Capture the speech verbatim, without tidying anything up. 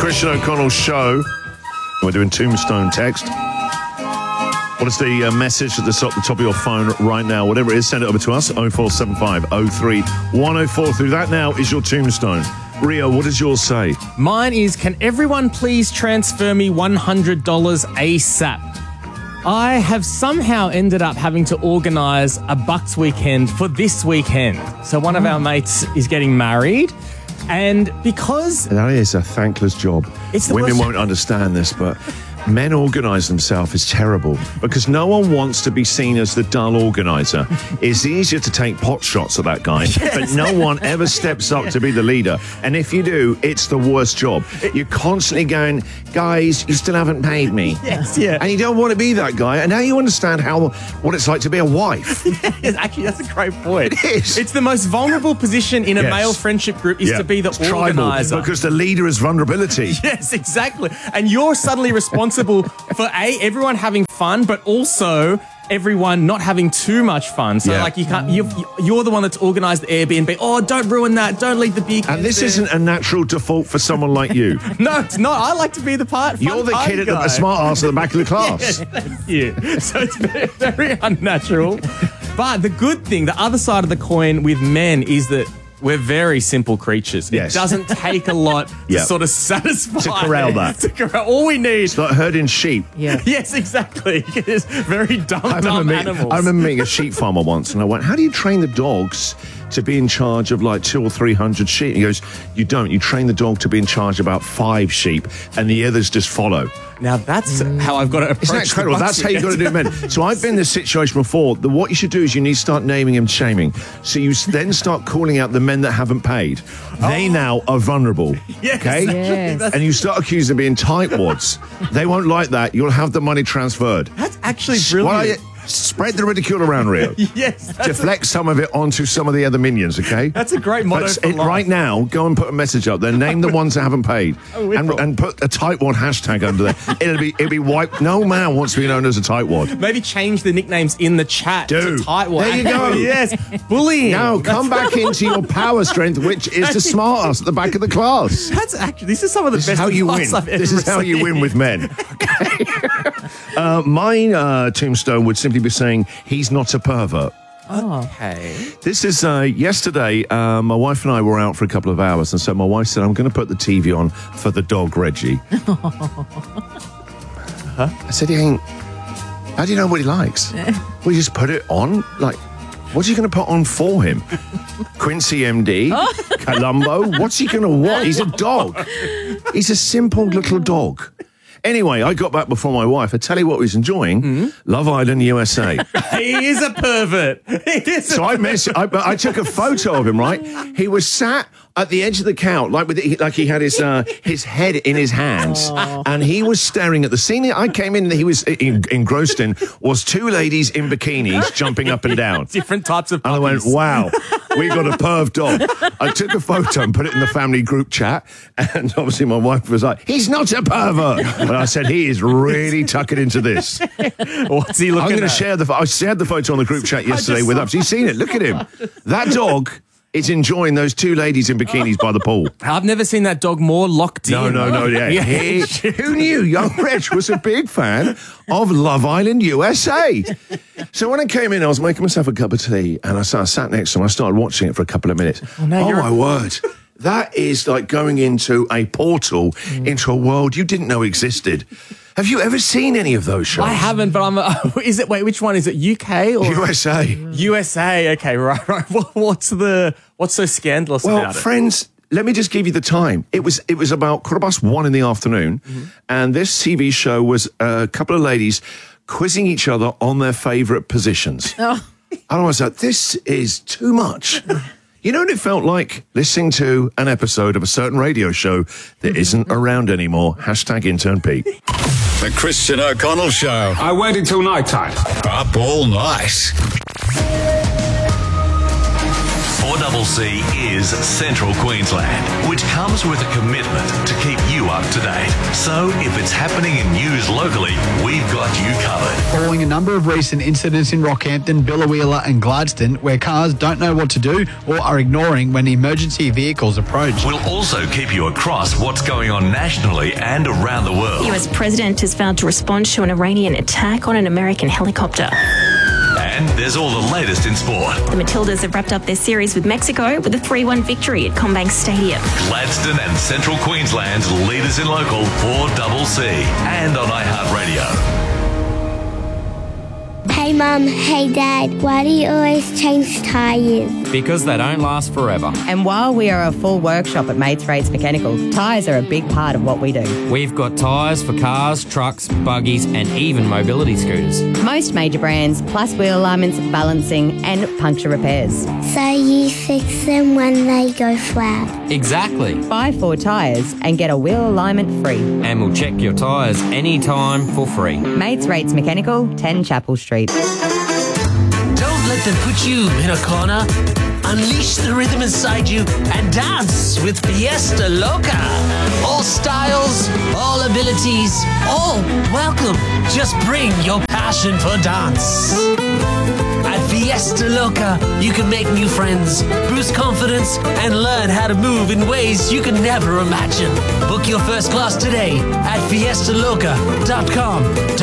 Christian O'Connell Show. We're doing Tombstone Text. What is the uh, message at the top, the top of your phone right now? Whatever it is, send it over to us. oh four seven five oh three one oh four. Through that now is your tombstone. Rio, what does yours say? Mine is, can everyone please transfer me one hundred dollars ASAP? I have somehow ended up having to organise a Bucks weekend for this weekend. So one of our mates is getting married. And because... That is a thankless job. It's the Women worst- won't understand this, but men organise themselves is terrible because no one wants to be seen as the dull organiser. It's easier to take pot shots at that guy, yes. but no one ever steps up to be the leader. And if you do, it's the worst job. You're constantly going, guys, you still haven't paid me. Yes, yeah. And you don't want to be that guy. And now you understand how what it's like to be a wife. Yes, actually, that's a great point. It is. It's the most vulnerable position in a Yes. male friendship group is Yeah. to be the It's tribal, organiser. because the leader is vulnerability. Yes, exactly. And you're suddenly responsible for A, everyone having fun, but also everyone not having too much fun. So, Yeah. like, you can't, you're, you're the one that's organised the Airbnb. Oh, don't ruin that. Don't leave the beacon. And this there. isn't a natural default for someone like you. No, it's not. I like to be the part. You're fun the party kid at the guy. a smart ass at the back of the class. Thank you. So it's very, very unnatural. But the good thing, the other side of the coin with men is that we're very simple creatures. Yes. It doesn't take a lot Yeah. to sort of satisfy. To corral that. To corral. All we need. It's like herding sheep. Yeah. Yes, exactly. It is very dumb, I remember, dumb meeting, animals. I remember meeting a sheep farmer once, and I went, how do you train the dogs to be in charge of like two or three hundred sheep? He goes, you don't. You train the dog to be in charge of about five sheep, and the others just follow. Now that's how I've got to approach. Isn't that incredible? the That's how you've got to do it, weekend. men. So I've been in this situation before. The, what you should do is you need to start naming and shaming. So you s- then start calling out the men that haven't paid. They now are vulnerable. Yes, Okay? Yes. That's, And you start accusing them of being tightwads. They won't like that. You'll have the money transferred. that's actually Why brilliant. don't you spread the ridicule around, Rio. Yes, that's a, Deflect some of it onto some of the other minions, okay? that's a great motto But for it, life. right now, go and put a message up there. Name the ones that haven't paid, I will. and, and put a tightwad hashtag under there. It'll be it'll be wiped. No man wants to be known as a tightwad. Maybe change the nicknames in the chat Do. to Tightwad. There you go. Yes, bullying. Now come back into your power strength, which is the smart ass at the back of the class. That's actually, this is some of the This is best how you win. advice I've ever This is how you win with received. men. Okay. uh, my uh, tombstone would simply be saying he's not a pervert. Okay. This is uh, yesterday. Uh, my wife and I were out for a couple of hours, and so my wife said, "I'm going to put the T V on for the dog, Reggie." Huh? I said, "He ain't. How do you know what he likes? Well, you just put it on. Like, what's he going to put on for him? Quincy M D, Columbo. What's he going to want? He's a dog. He's a simple little dog." Anyway, I got back before my wife. I tell you what he's enjoying, Mm-hmm. Love Island U S A. He is a pervert. He is So a I mess. I, I took a photo of him. Right, he was sat at the edge of the couch, like with like he had his uh, his head in his hands, and he was staring at the scene. I came in. He was in, engrossed in was two ladies in bikinis jumping up and down. different types of And I went, puppies. wow, we got a perv dog. I took a photo and put it in the family group chat. And obviously my wife was like, he's not a pervert. But I said, he is really tucking into this. What's he looking I'm going to at? share the, I shared the photo on the group chat yesterday just with saw- us. You've seen it. Look at him. That dog is enjoying those two ladies in bikinis by the pool. I've never seen that dog more locked No, in. no, no, yeah. Yeah. He- who knew young Reg was a big fan of Love Island U S A? So when I came in, I was making myself a cup of tea, and I sat, I sat next to him. I started watching it for a couple of minutes. Oh, no, you're- my word. That is like going into a portal into a world you didn't know existed. Have you ever seen any of those shows? I haven't, but I'm. Uh, is it? Wait, which one is it? U K or U S A. U S A? Okay, right, right. What, what's the what's so scandalous Well, about it? friends, let me just give you the time. It was it was about quarter past one in the afternoon, Mm-hmm. and this T V show was a couple of ladies quizzing each other on their favourite positions. Oh. And I was like, this is too much. You know what it felt like? Listening to an episode of a certain radio show that isn't around anymore. Hashtag intern Pete. The Christian O'Connell Show. I waited till night time. Up all night. four C C is Central Queensland, which comes with a commitment to keep you up to date. So if it's happening in news locally, we've got you covered. Following a number of recent incidents in Rockhampton, Biloela and Gladstone, where cars don't know what to do or are ignoring when emergency vehicles approach. We'll also keep you across what's going on nationally and around the world. The U S president has vowed to respond to an Iranian attack on an American helicopter. And there's all the latest in sport. The Matildas have wrapped up their series with Mexico with a three one victory at CommBank Stadium. Gladstone and Central Queensland's leaders in local four C C and on iHeartRadio. Hey Mum, hey Dad, why do you always change tyres? Because they don't last forever. And while we are a full workshop at Mates Rates Mechanical, tyres are a big part of what we do. We've got tyres for cars, trucks, buggies and even mobility scooters. Most major brands, plus wheel alignments, balancing and puncture repairs. So you fix them when they go flat? Exactly. Buy four tyres and get a wheel alignment free. And we'll check your tyres anytime for free. Mates Rates Mechanical, ten Chapel Street. Don't let them put you in a corner. Unleash the rhythm inside you and dance with Fiesta Loca. All styles, all abilities, all welcome. Just bring your passion for dance. At Fiesta Loca, you can make new friends, boost confidence, and learn how to move in ways you can never imagine. Book your first class today at fiesta loca dot com.